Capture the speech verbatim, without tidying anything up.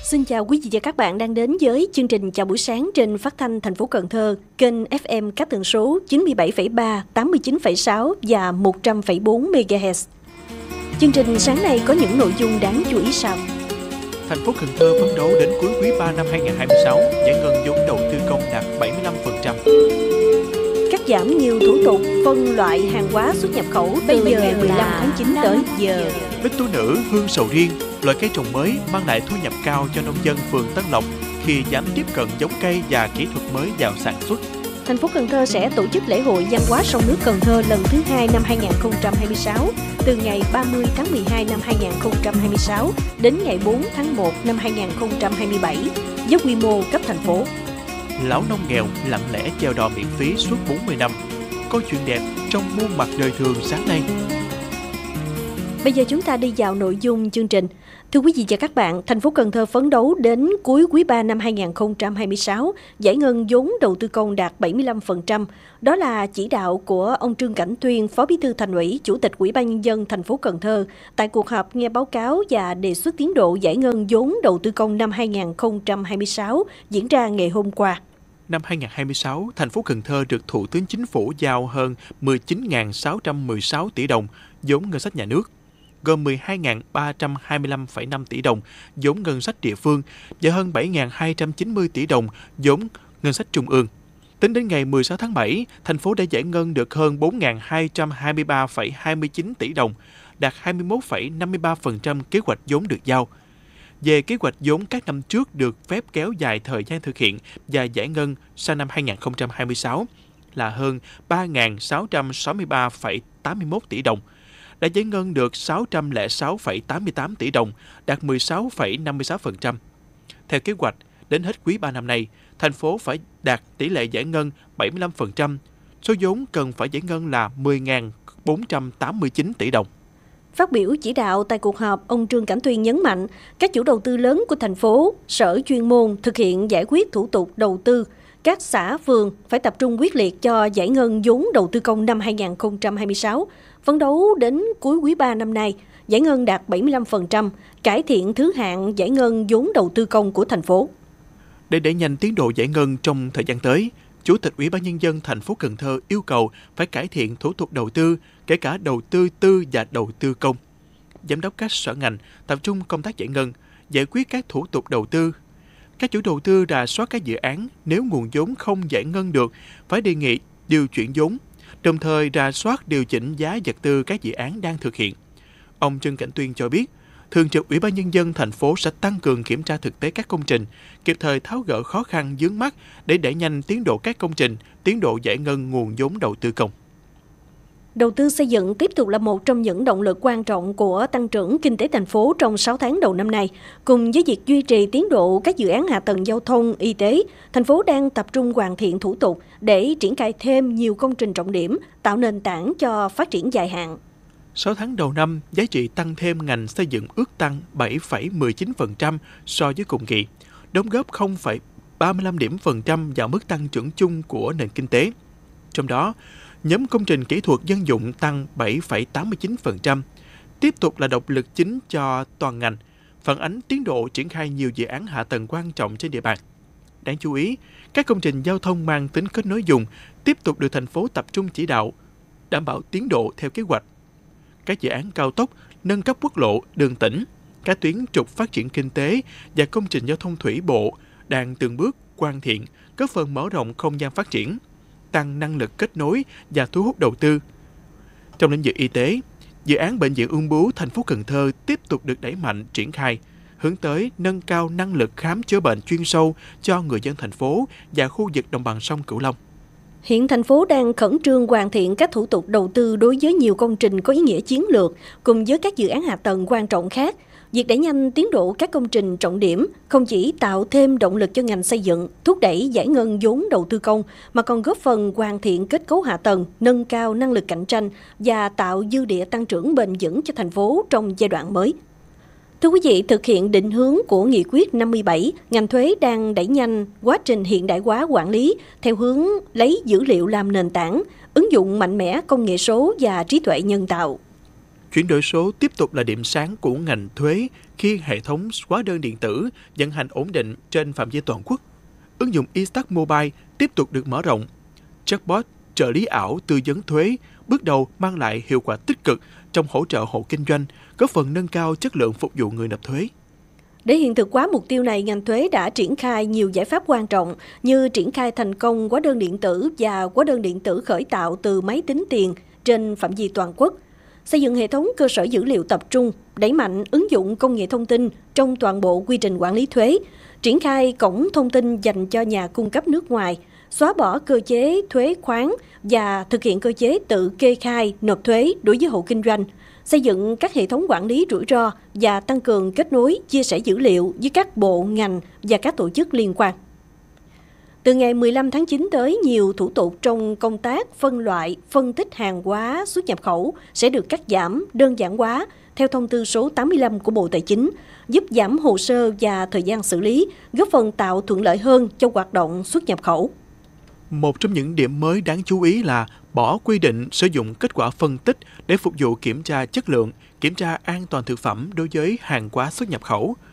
Xin chào quý vị và các bạn đang đến với chương trình Chào buổi sáng trên phát thanh thành phố Cần Thơ, kênh ép em các tần số chín mươi bảy phẩy ba, tám mươi chín phẩy sáu và một trăm phẩy bốn mê ga héc. Chương trình sáng nay có những nội dung đáng chú ý sau. Thành phố Cần Thơ phấn đấu đến cuối quý ba năm hai không hai sáu giải ngân vốn đầu tư công đạt bảy mươi lăm phần trăm. Cắt giảm nhiều thủ tục phân loại hàng hóa xuất nhập khẩu từ ngày mười lăm tháng chín tới giờ. Bích tú nữ, hương sầu riêng, loại cây trồng mới mang lại thu nhập cao cho nông dân phường Tân Lộc khi dám tiếp cận giống cây và kỹ thuật mới vào sản xuất. Thành phố Cần Thơ sẽ tổ chức lễ hội văn hóa sông nước Cần Thơ lần thứ hai năm hai không hai sáu từ ngày ba mươi tháng mười hai năm hai không hai sáu đến ngày bốn tháng một năm hai không hai bảy với quy mô cấp thành phố. Lão nông nghèo lặng lẽ chèo đò miễn phí suốt bốn mươi năm. Câu chuyện đẹp trong muôn mặt đời thường sáng nay. Bây giờ chúng ta đi vào nội dung chương trình. Thưa quý vị và các bạn, thành phố Cần Thơ phấn đấu đến cuối quý ba năm hai không hai sáu giải ngân vốn đầu tư công đạt bảy mươi lăm phần trăm. Đó là chỉ đạo của ông Trương Cảnh Tuyên, Phó Bí thư Thành ủy, Chủ tịch Ủy ban Nhân dân thành phố Cần Thơ tại cuộc họp nghe báo cáo và đề xuất tiến độ giải ngân vốn đầu tư công năm hai không hai sáu diễn ra ngày hôm qua. Năm hai không hai sáu, thành phố Cần Thơ được Thủ tướng Chính phủ giao hơn mười chín nghìn sáu trăm mười sáu tỷ đồng vốn ngân sách nhà nước, gồm mười hai nghìn ba trăm hai mươi lăm phẩy năm tỷ đồng vốn ngân sách địa phương và hơn bảy nghìn hai trăm chín mươi tỷ đồng vốn ngân sách trung ương. Tính đến ngày mười sáu tháng bảy, thành phố đã giải ngân được hơn bốn nghìn hai trăm hai mươi ba phẩy hai mươi chín tỷ đồng, đạt hai mươi mốt phẩy năm mươi ba phần trăm kế hoạch vốn được giao. Về kế hoạch vốn các năm trước được phép kéo dài thời gian thực hiện và giải ngân sang năm hai không hai sáu là hơn ba nghìn sáu trăm sáu mươi ba phẩy tám mươi mốt tỷ đồng, đã giải ngân được sáu trăm lẻ sáu phẩy tám mươi tám tỷ đồng, đạt mười sáu phẩy năm mươi sáu phần trăm. Theo kế hoạch, đến hết quý ba năm nay, thành phố phải đạt tỷ lệ giải ngân bảy mươi lăm phần trăm, số vốn cần phải giải ngân là mười nghìn bốn trăm tám mươi chín tỷ đồng. Phát biểu chỉ đạo tại cuộc họp, ông Trương Cảnh Tuyên nhấn mạnh các chủ đầu tư lớn của thành phố, sở chuyên môn thực hiện giải quyết thủ tục đầu tư. Các xã phường phải tập trung quyết liệt cho giải ngân vốn đầu tư công năm hai không hai sáu, phấn đấu đến cuối quý ba năm nay, giải ngân đạt bảy mươi lăm phần trăm, cải thiện thứ hạng giải ngân vốn đầu tư công của thành phố. Để đẩy nhanh tiến độ giải ngân trong thời gian tới, Chủ tịch Ủy ban Nhân dân thành phố Cần Thơ yêu cầu phải cải thiện thủ tục đầu tư, kể cả đầu tư tư và đầu tư công. Giám đốc các sở ngành tập trung công tác giải ngân, giải quyết các thủ tục đầu tư. Các chủ đầu tư rà soát các dự án, nếu nguồn vốn không giải ngân được, phải đề nghị điều chuyển vốn, đồng thời rà soát điều chỉnh giá vật tư các dự án đang thực hiện. Ông Trương Cảnh Tuyên cho biết, Thường trực Ủy ban Nhân dân thành phố sẽ tăng cường kiểm tra thực tế các công trình, kịp thời tháo gỡ khó khăn vướng mắc để đẩy nhanh tiến độ các công trình, tiến độ giải ngân nguồn vốn đầu tư công. Đầu tư xây dựng tiếp tục là một trong những động lực quan trọng của tăng trưởng kinh tế thành phố trong sáu tháng đầu năm nay. Cùng với việc duy trì tiến độ các dự án hạ tầng giao thông, y tế, thành phố đang tập trung hoàn thiện thủ tục để triển khai thêm nhiều công trình trọng điểm, tạo nền tảng cho phát triển dài hạn. sáu tháng đầu năm, giá trị tăng thêm ngành xây dựng ước tăng bảy phẩy mười chín phần trăm so với cùng kỳ, đóng góp không phẩy ba mươi lăm điểm phần trăm vào mức tăng trưởng chung của nền kinh tế. Trong đó, nhóm công trình kỹ thuật dân dụng tăng bảy phẩy tám mươi chín phần trăm, tiếp tục là động lực chính cho toàn ngành, phản ánh tiến độ triển khai nhiều dự án hạ tầng quan trọng trên địa bàn. Đáng chú ý, các công trình giao thông mang tính kết nối dùng tiếp tục được thành phố tập trung chỉ đạo, đảm bảo tiến độ theo kế hoạch. Các dự án cao tốc, nâng cấp quốc lộ, đường tỉnh, các tuyến trục phát triển kinh tế và công trình giao thông thủy bộ đang từng bước hoàn thiện, góp phần mở rộng không gian phát triển, tăng năng lực kết nối và thu hút đầu tư. Trong lĩnh vực y tế, dự án Bệnh viện Ung bướu thành phố Cần Thơ tiếp tục được đẩy mạnh triển khai, hướng tới nâng cao năng lực khám chữa bệnh chuyên sâu cho người dân thành phố và khu vực đồng bằng sông Cửu Long. Hiện thành phố đang khẩn trương hoàn thiện các thủ tục đầu tư đối với nhiều công trình có ý nghĩa chiến lược, cùng với các dự án hạ tầng quan trọng khác. Việc đẩy nhanh tiến độ các công trình trọng điểm không chỉ tạo thêm động lực cho ngành xây dựng, thúc đẩy giải ngân vốn đầu tư công, mà còn góp phần hoàn thiện kết cấu hạ tầng, nâng cao năng lực cạnh tranh và tạo dư địa tăng trưởng bền vững cho thành phố trong giai đoạn mới. Thưa quý vị, thực hiện định hướng của Nghị quyết năm mươi bảy, ngành thuế đang đẩy nhanh quá trình hiện đại hóa quản lý theo hướng lấy dữ liệu làm nền tảng, ứng dụng mạnh mẽ công nghệ số và trí tuệ nhân tạo. Chuyển đổi số tiếp tục là điểm sáng của ngành thuế khi hệ thống hóa đơn điện tử vận hành ổn định trên phạm vi toàn quốc. Ứng dụng e-Tax Mobile tiếp tục được mở rộng. Chatbot trợ lý ảo tư vấn thuế bước đầu mang lại hiệu quả tích cực trong hỗ trợ hộ kinh doanh, góp phần nâng cao chất lượng phục vụ người nộp thuế. Để hiện thực hóa mục tiêu này, ngành thuế đã triển khai nhiều giải pháp quan trọng như triển khai thành công hóa đơn điện tử và hóa đơn điện tử khởi tạo từ máy tính tiền trên phạm vi toàn quốc, xây dựng hệ thống cơ sở dữ liệu tập trung, đẩy mạnh ứng dụng công nghệ thông tin trong toàn bộ quy trình quản lý thuế, triển khai cổng thông tin dành cho nhà cung cấp nước ngoài, xóa bỏ cơ chế thuế khoán và thực hiện cơ chế tự kê khai nộp thuế đối với hộ kinh doanh, xây dựng các hệ thống quản lý rủi ro và tăng cường kết nối, chia sẻ dữ liệu với các bộ, ngành và các tổ chức liên quan. Từ ngày mười lăm tháng chín tới, nhiều thủ tục trong công tác phân loại, phân tích hàng hóa xuất nhập khẩu sẽ được cắt giảm, đơn giản hóa theo thông tư số tám mươi lăm của Bộ Tài chính, giúp giảm hồ sơ và thời gian xử lý, góp phần tạo thuận lợi hơn cho hoạt động xuất nhập khẩu. Một trong những điểm mới đáng chú ý là bỏ quy định sử dụng kết quả phân tích để phục vụ kiểm tra chất lượng, kiểm tra an toàn thực phẩm đối với hàng hóa xuất nhập khẩu.